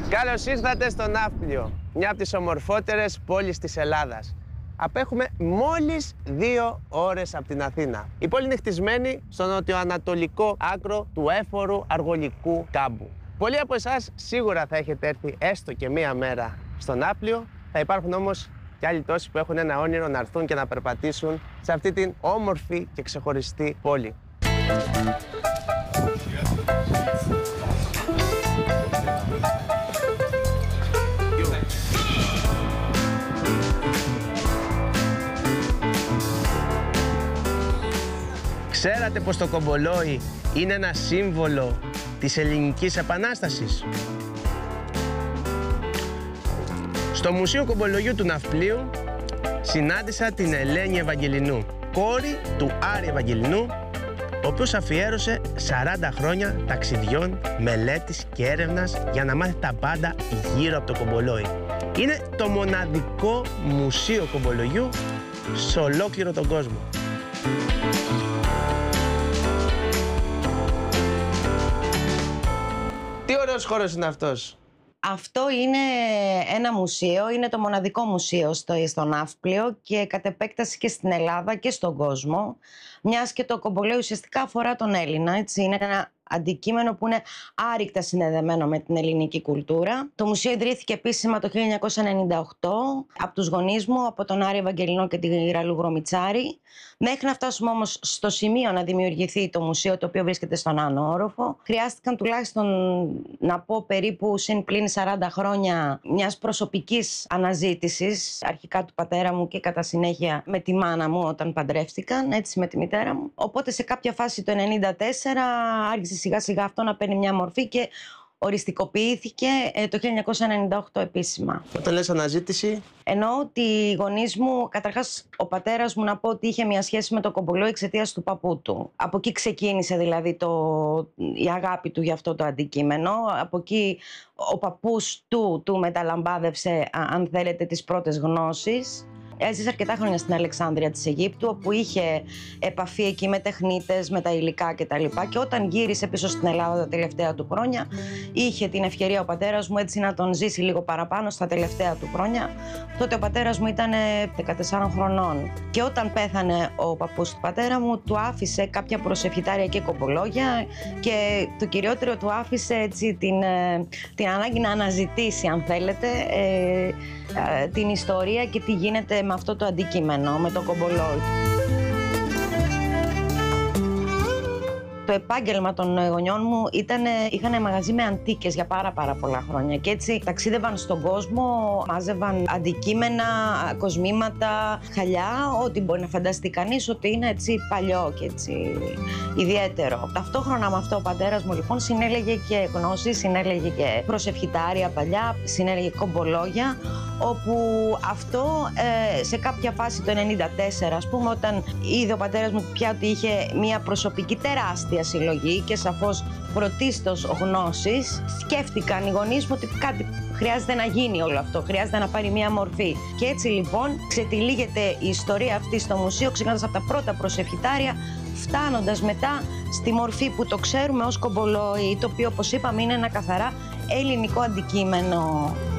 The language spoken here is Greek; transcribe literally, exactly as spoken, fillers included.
Καλώς ήρθατε στο Ναύπλιο, μια από τις ομορφότερες πόλεις της Ελλάδας. Απέχουμε μόλις δύο ώρες από την Αθήνα. Η πόλη είναι χτισμένη στο νοτιοανατολικό άκρο του έφορου αργολικού κάμπου. Πολλοί από εσάς σίγουρα θα έχετε έρθει έστω και μία μέρα στο Ναύπλιο. Θα υπάρχουν όμως και άλλοι τόσοι που έχουν ένα όνειρο να έρθουν και να περπατήσουν σε αυτή την όμορφη και ξεχωριστή πόλη. Ξέρατε πως το κομπολόι είναι ένα σύμβολο της ελληνικής επανάστασης? Στο Μουσείο Κομπολογιού του Ναυπλίου συνάντησα την Ελένη Ευαγγελινού, κόρη του Άρη Ευαγγελινού, ο οποίος αφιέρωσε σαράντα χρόνια ταξιδιών, μελέτης και έρευνας για να μάθει τα πάντα γύρω από το κομπολόι. Είναι το μοναδικό μουσείο κομπολογιού σε ολόκληρο τον κόσμο. Τι ωραίος χώρος είναι αυτός! Αυτό είναι ένα μουσείο, είναι το μοναδικό μουσείο στο, στο Ναύπλιο και κατ' επέκταση και στην Ελλάδα και στον κόσμο, μιας και το κομπολόι ουσιαστικά αφορά τον Έλληνα, έτσι, είναι ένα αντικείμενο που είναι άρρηκτα συνδεδεμένο με την ελληνική κουλτούρα. Το μουσείο ιδρύθηκε επίσημα το χίλια εννιακόσια ενενήντα οκτώ από τους γονείς μου, από τον Άρη Ευαγγελινό και την Γυραλού Βρωμιτσάρη. Μέχρι να φτάσουμε όμως στο σημείο να δημιουργηθεί το μουσείο, το οποίο βρίσκεται στον άνω όροφο, χρειάστηκαν τουλάχιστον να πω περίπου συν πλήν σαράντα χρόνια μιας προσωπικής αναζήτησης, αρχικά του πατέρα μου και κατά συνέχεια με τη μάνα μου όταν παντρεύτηκαν, έτσι με τη μητέρα μου. Οπότε σε κάποια φάση το ενενήντα τέσσερα άρχισε σιγά σιγά αυτό να παίρνει μια μορφή και οριστικοποιήθηκε το χίλια εννιακόσια ενενήντα οκτώ επίσημα. Όταν λες αναζήτηση? Εννοώ ότι οι γονείς μου, καταρχάς ο πατέρας μου να πω ότι είχε μια σχέση με το κομπολόι εξαιτίας του παππού του. Από εκεί ξεκίνησε δηλαδή το, η αγάπη του για αυτό το αντικείμενο. Από εκεί ο παππούς του, του μεταλαμπάδευσε, αν θέλετε, τις πρώτες γνώσεις. Έζησε αρκετά χρόνια στην Αλεξάνδρεια της Αιγύπτου, όπου είχε επαφή εκεί με τεχνίτες, με τα υλικά κτλ. Και όταν γύρισε πίσω στην Ελλάδα τα τελευταία του χρόνια, είχε την ευκαιρία ο πατέρας μου έτσι να τον ζήσει λίγο παραπάνω στα τελευταία του χρόνια. Τότε ο πατέρας μου ήταν δεκατεσσάρων χρονών. Και όταν πέθανε ο παππούς του πατέρα μου, του άφησε κάποια προσευχητάρια και κομπολόγια και το κυριότερο του άφησε έτσι την, την ανάγκη να αναζητήσει, αν θέλετε, ε, την ιστορία και τι γίνεται με αυτό το αντικείμενο, με το κομπολόι. Το επάγγελμα των γονιών μου ήταν, είχαν μαγαζί με αντίκες για πάρα πάρα πολλά χρόνια και έτσι ταξίδευαν στον κόσμο, μάζευαν αντικείμενα, κοσμήματα, χαλιά, ό,τι μπορεί να φανταστεί κανείς ότι είναι έτσι παλιό και έτσι ιδιαίτερο. Ταυτόχρονα με αυτό ο πατέρας μου λοιπόν συνέλεγε και γνώσεις, συνέλεγε και προσευχητάρια παλιά, συνέλεγε κομπολόγια, όπου αυτό ε, σε κάποια φάση το ενενήντα τέσσερα, ας πούμε, όταν είδε ο πατέρας μου πια ότι είχε μια προσωπική τεράστια συλλογή και σαφώς πρωτίστως γνώσεις, σκέφτηκαν οι γονείς μου ότι κάτι χρειάζεται να γίνει όλο αυτό, χρειάζεται να πάρει μια μορφή. Και έτσι λοιπόν ξετυλίγεται η ιστορία αυτή στο μουσείο, ξεκινώντας από τα πρώτα προσευχητάρια, φτάνοντας μετά στη μορφή που το ξέρουμε ως κομπολόι, το οποίο όπως είπαμε είναι ένα καθαρά ελληνικό αντικείμενο.